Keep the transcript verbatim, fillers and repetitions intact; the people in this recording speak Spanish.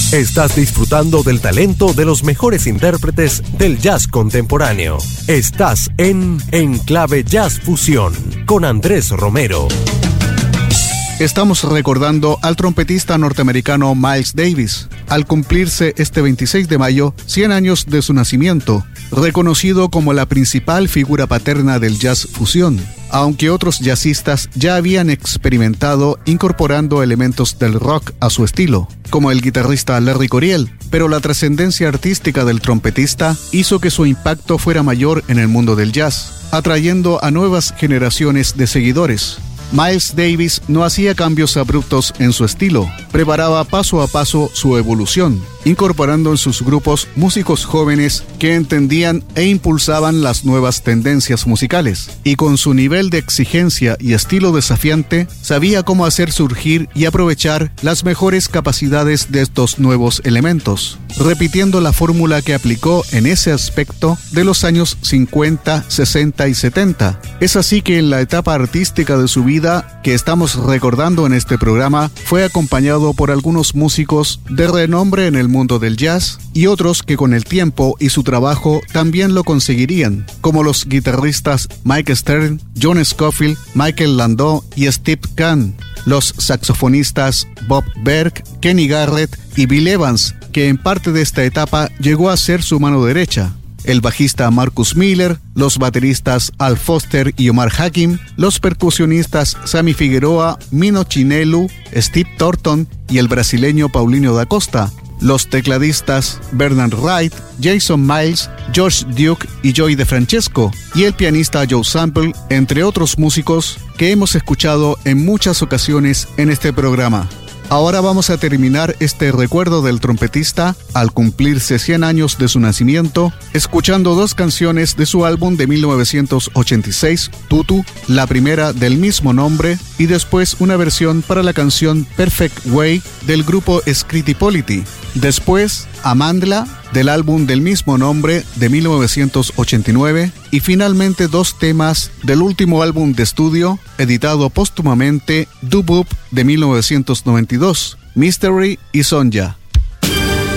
Estás disfrutando del talento de los mejores intérpretes del jazz contemporáneo. Estás en Enclave Jazz Fusión con Andrés Romero. Estamos recordando al trompetista norteamericano Miles Davis, al cumplirse este veintiséis de mayo cien años de su nacimiento, reconocido como la principal figura paterna del jazz fusión, aunque otros jazzistas ya habían experimentado incorporando elementos del rock a su estilo, como el guitarrista Larry Coryell, pero la trascendencia artística del trompetista hizo que su impacto fuera mayor en el mundo del jazz, atrayendo a nuevas generaciones de seguidores. Miles Davis no hacía cambios abruptos en su estilo, preparaba paso a paso su evolución, incorporando en sus grupos músicos jóvenes que entendían e impulsaban las nuevas tendencias musicales, y con su nivel de exigencia y estilo desafiante, sabía cómo hacer surgir y aprovechar las mejores capacidades de estos nuevos elementos, repitiendo la fórmula que aplicó en ese aspecto de los años cincuenta, sesenta y setenta. Es así que en la etapa artística de su vida que estamos recordando en este programa, fue acompañado por algunos músicos de renombre en el mundo del jazz y otros que con el tiempo y su trabajo también lo conseguirían, como los guitarristas Mike Stern, John Scofield, Michael Landau y Steve Kahn, los saxofonistas Bob Berg, Kenny Garrett y Bill Evans, que en parte de esta etapa llegó a ser su mano derecha, el bajista Marcus Miller, los bateristas Al Foster y Omar Hakim, los percusionistas Sammy Figueroa, Mino Chinelu, Steve Thornton y el brasileño Paulinho da Costa, los tecladistas Bernard Wright, Jason Miles, George Duke y Joey DeFrancesco, y el pianista Joe Sample, entre otros músicos que hemos escuchado en muchas ocasiones en este programa. Ahora vamos a terminar este recuerdo del trompetista al cumplirse cien años de su nacimiento, escuchando dos canciones de su álbum de mil novecientos ochenta y seis, Tutu, la primera del mismo nombre, y después una versión para la canción Perfect Way del grupo Scritti Politti. Después, Amandla, del álbum del mismo nombre de mil novecientos ochenta y nueve, y finalmente dos temas del último álbum de estudio, editado póstumamente, Doo-Wop de mil novecientos noventa y dos, Mystery y Sonja.